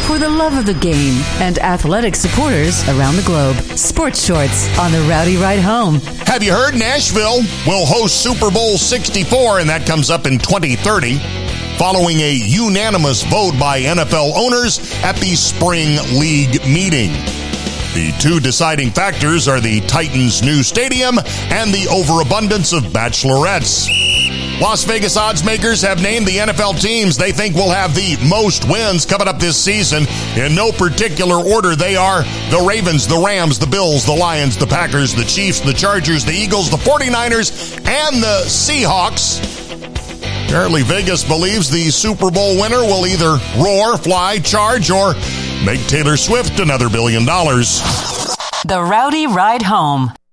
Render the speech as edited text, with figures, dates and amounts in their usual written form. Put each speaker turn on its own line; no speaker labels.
for the love of the game and athletic supporters around the globe. Sports Shorts on the Rowdy Ride Home.
Have you heard Nashville will host Super Bowl 64, and that comes up in 2030, following a unanimous vote by NFL owners at the Spring League meeting. The two deciding factors are the Titans' new stadium and the overabundance of bachelorettes. Las Vegas odds makers have named the NFL teams they think will have the most wins coming up this season. In no particular order, they are the Ravens, the Rams, the Bills, the Lions, the Packers, the Chiefs, the Chargers, the Eagles, the 49ers, and the Seahawks. Apparently, Vegas believes the Super Bowl winner will either roar, fly, charge, or make Taylor Swift another $1 billion.
The Rowdy Ride Home.